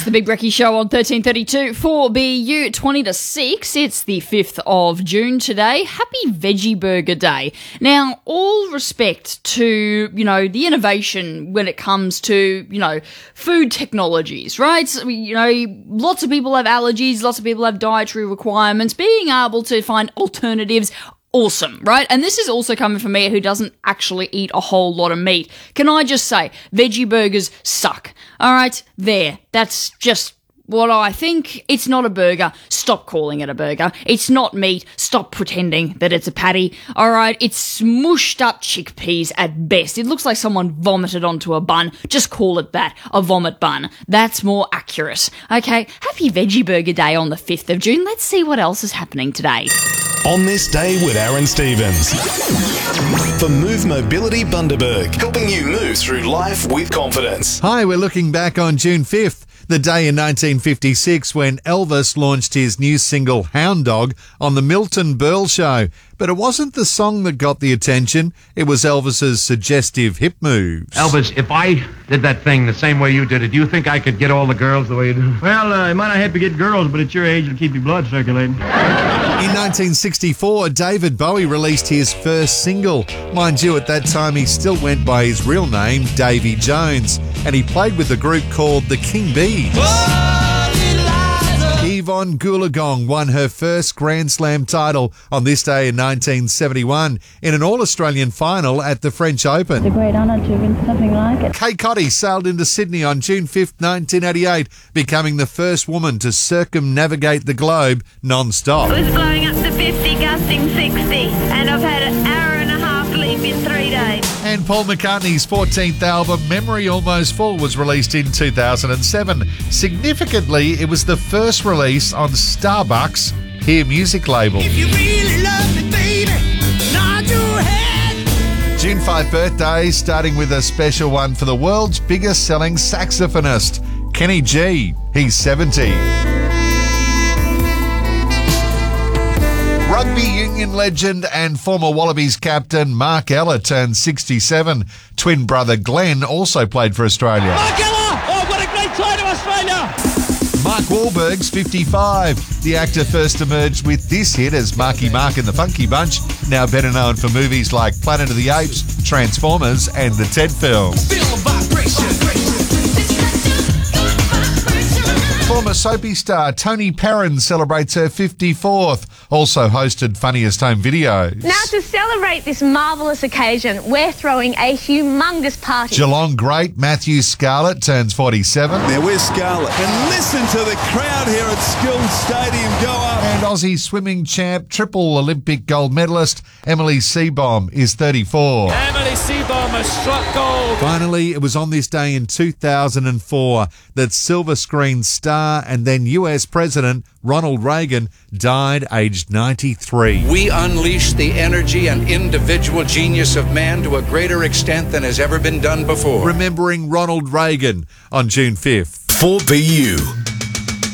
The Big Brekkie Show on 1332 4BU 20 to 6. It's the 5th of June today. Happy Veggie Burger Day. Now, all respect to, the innovation when it comes to, food technologies, right? So, lots of people have allergies, lots of people have dietary requirements. Being able to find alternatives, awesome, right? And this is also coming from me who doesn't actually eat a whole lot of meat. Can I just say, veggie burgers suck. All right, there. That's just what I think. It's not a burger. Stop calling it a burger. It's not meat. Stop pretending that it's a patty. All right, it's smooshed up chickpeas at best. It looks like someone vomited onto a bun. Just call it that, a vomit bun. That's more accurate. Okay, happy Veggie Burger Day on the 5th of June. Let's see what else is happening today. On this day with Aaron Stevens. For Move Mobility Bundaberg, helping you move through life with confidence. Hi, we're looking back on June 5th, the day in 1956 when Elvis launched his new single Hound Dog on the Milton Berle Show. But it wasn't the song that got the attention, it was Elvis's suggestive hip moves. Elvis, if I did that thing the same way you did it, do you think I could get all the girls the way you do? Well, you might not have to get girls, but at your age, it'll keep your blood circulating. In 1964, David Bowie released his first single. Mind you, at that time he still went by his real name, Davy Jones, and he played with a group called the King Bees. Yvonne Goolagong won her first Grand Slam title on this day in 1971 in an All-Australian final at the French Open. It's a great honour to win something like it. Kay Cotty sailed into Sydney on June 5th, 1988, becoming the first woman to circumnavigate the globe non-stop. It was blowing up to 50, gusting 60, and I've had an hour and a half leave in 3 days. And Paul McCartney's 14th album, Memory Almost Full, was released in 2007. Significantly, it was the first release on Starbucks' Hear Music label. If you really love me, baby, nod your head. June 5 birthdays, starting with a special one for the world's biggest selling saxophonist, Kenny G. He's 70. Rugby union legend and former Wallabies captain Mark Ella turned 67. Twin brother Glenn also played for Australia. Mark Ella! Oh, what a great try to Australia! Mark Wahlberg's 55. The actor first emerged with this hit as Marky Mark and the Funky Bunch, now better known for movies like Planet of the Apes, Transformers and the Ted films. Feel the vibration. Former soapy star Toni Perrin celebrates her 54th, also hosted Funniest Home Videos. Now, to celebrate this marvellous occasion, we're throwing a humongous party. Geelong great Matthew Scarlett turns 47. Now where's Scarlett? And listen to the crowd here at Skills Stadium go up. And Aussie swimming champ, triple Olympic gold medalist Emily Seebohm is 34. Emily Seebohm has struck gold. Finally, it was on this day in 2004 that silver screen star and then US President Ronald Reagan died aged 93. We unleash the energy and individual genius of man to a greater extent than has ever been done before. Remembering Ronald Reagan on June 5th. 4BU.